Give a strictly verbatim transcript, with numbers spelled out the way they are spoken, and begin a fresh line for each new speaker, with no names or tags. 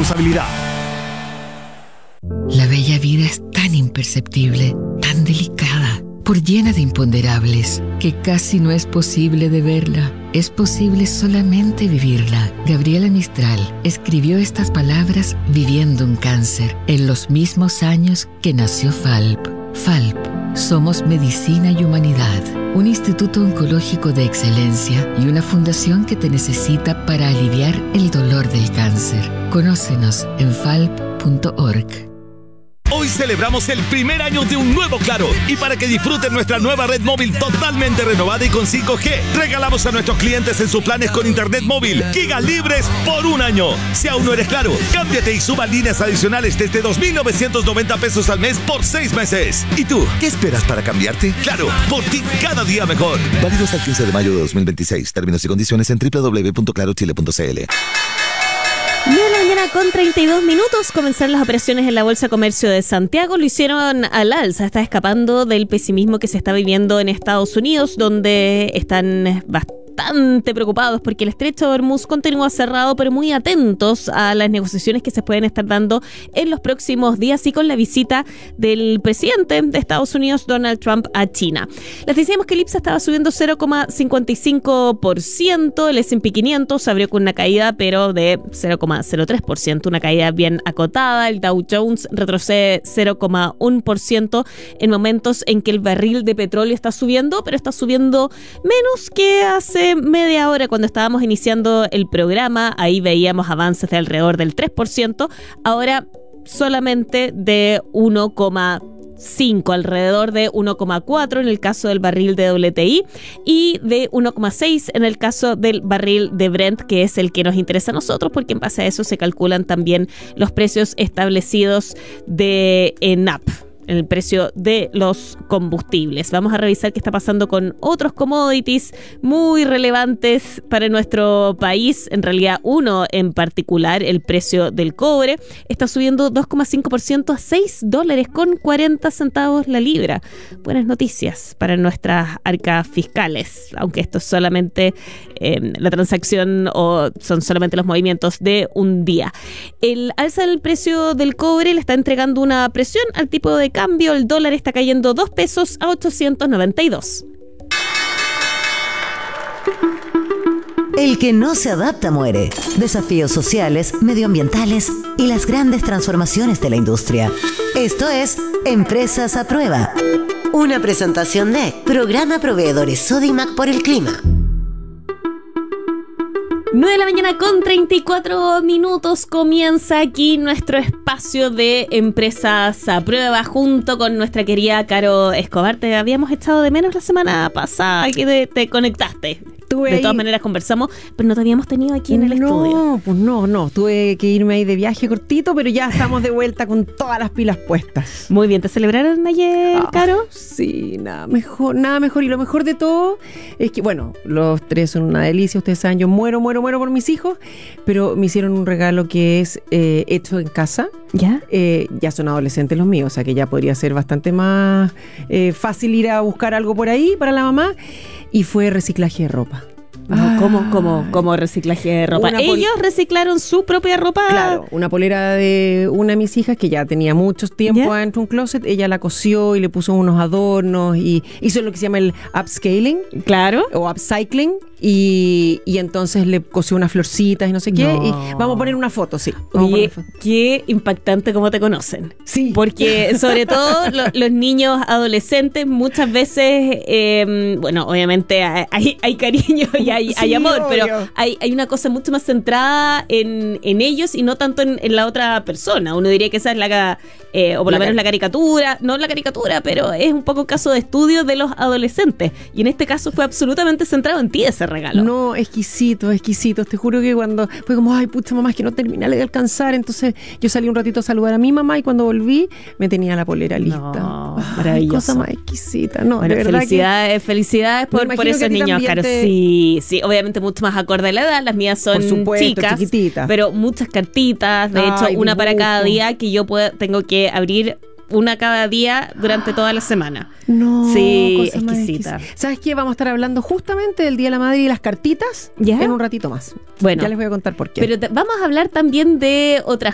responsabilidad.
La bella vida es tan imperceptible, tan delicada, por llena de imponderables, que casi no es posible de verla. Es posible solamente vivirla. Gabriela Mistral escribió estas palabras viviendo un cáncer, en los mismos años que nació Falp. Falp, somos medicina y humanidad, un instituto oncológico de excelencia y una fundación que te necesita para aliviar el dolor del cáncer. Conócenos en falp punto org.
Hoy celebramos el primer año de un nuevo Claro, y para que disfruten nuestra nueva red móvil totalmente renovada y con cinco G, regalamos a nuestros clientes en sus planes con internet móvil giga libres por un año. Si aún no eres Claro, cámbiate y suba líneas adicionales desde dos mil novecientos noventa pesos al mes por seis meses. ¿Y tú, qué esperas para cambiarte? Claro, por ti cada día mejor.
Válido hasta el quince de mayo de dos mil veintiséis. Términos y condiciones en doble u doble u doble u punto claro chile punto c l.
nueve de la mañana con treinta y dos minutos. Comenzaron las operaciones en la Bolsa de Comercio de Santiago. Lo hicieron al alza. Está escapando del pesimismo que se está viviendo en Estados Unidos, donde están bastante preocupados porque el Estrecho de Hormuz continúa cerrado, pero muy atentos a las negociaciones que se pueden estar dando en los próximos días y con la visita del presidente de Estados Unidos, Donald Trump, a China. Les decíamos que el IPSA estaba subiendo cero coma cincuenta y cinco por ciento, el ese and pe quinientos abrió con una caída pero de cero coma cero tres por ciento, una caída bien acotada. El Dow Jones retrocede cero coma uno por ciento en momentos en que el barril de petróleo está subiendo, pero está subiendo menos que hace media hora cuando estábamos iniciando el programa. Ahí veíamos avances de alrededor del tres por ciento, ahora solamente de uno coma cinco, alrededor de uno coma cuatro en el caso del barril de doble u te i y de uno coma seis en el caso del barril de Brent, que es el que nos interesa a nosotros, porque en base a eso se calculan también los precios establecidos de ENAP, en el precio de los combustibles. Vamos a revisar qué está pasando con otros commodities muy relevantes para nuestro país. En realidad, uno en particular, el precio del cobre, está subiendo dos coma cinco por ciento a seis dólares con cuarenta centavos la libra. Buenas noticias para nuestras arcas fiscales, aunque esto es solamente eh, la transacción o son solamente los movimientos de un día. El alza del precio del cobre le está entregando una presión al tipo de cambio. El dólar está cayendo dos pesos a ochocientos noventa y dos.
El que no se adapta muere. Desafíos sociales, medioambientales y las grandes transformaciones de la industria. Esto es Empresas a Prueba. Una presentación de Programa Proveedores Sodimac por el Clima.
nueve de la mañana con treinta y cuatro minutos. Comienza aquí nuestro espacio de Empresas a Prueba junto con nuestra querida Caro Escobar. Te habíamos echado de menos la semana pasada que te, te conectaste.
Tuve
de
ahí...
todas maneras conversamos, pero no te habíamos tenido aquí en el
no,
estudio.
No, pues no, no. Tuve que irme ahí de viaje cortito, pero ya estamos de vuelta con todas las pilas puestas.
Muy bien, ¿te celebraron ayer,
ah,
Caro?
Sí, nada mejor, nada mejor. Y lo mejor de todo es que, bueno, los tres son una delicia. Ustedes saben, yo muero, muero, muero por mis hijos, pero me hicieron un regalo que es eh, hecho en casa.
¿Ya?
Eh, ya son adolescentes los míos, o sea que ya podría ser bastante más eh, fácil ir a buscar algo por ahí para la mamá. Y fue reciclaje de ropa.
No, ¿Cómo, cómo, cómo reciclaje de ropa?
Una pol-
¿Ellos reciclaron su propia ropa?
Claro, una polera de una de mis hijas que ya tenía mucho tiempo
¿Ya?
adentro de un closet, ella la cosió y le puso unos adornos y hizo lo que se llama el upscaling.
Claro.
O upcycling. Y, y entonces le cosió unas florcitas y no sé qué.
No.
Y vamos a poner una foto, sí. Vamos
Oye,
a poner foto.
qué impactante cómo te conocen.
Sí.
Porque sobre todo lo, los niños adolescentes muchas veces, eh, bueno, obviamente hay, hay cariño y hay, hay
Sí,
amor,
obvio.
pero hay, hay una cosa mucho más centrada en, en ellos y no tanto en, en la otra persona. Uno diría que esa es la, eh, o por
La
lo menos
car-
la caricatura, no la caricatura, pero es un poco caso de estudio de los adolescentes. Y en este caso fue absolutamente centrado en ti ese regalo.
No, exquisito, exquisito. Te juro que cuando fue como, ay, pucha, mamá, es que no terminé de alcanzar. Entonces yo salí un ratito a saludar a mi mamá y cuando volví me tenía la polera lista.
No,
Ay,
maravilloso.
cosa más exquisita. No,
Bueno,
de verdad
felicidades,
que...
felicidades por,
Me
por
imagino que
esos
a ti
niños,
también
Caro.
te-
Sí, sí, obviamente mucho más acorde a la edad. Las mías son
Por supuesto,
chicas,
chiquititas.
pero muchas cartitas. De
Ay,
hecho, una para
dibujo.
cada día que yo puedo, tengo que abrir una cada día durante toda la semana.
No,
Sí,
cosa más
exquisita.
exquisita. ¿Sabes qué? Vamos a estar hablando justamente del Día de la Madre y las cartitas
¿Ya?
en un ratito más.
Bueno.
Ya les voy a contar por qué.
Pero te- vamos a hablar también de otras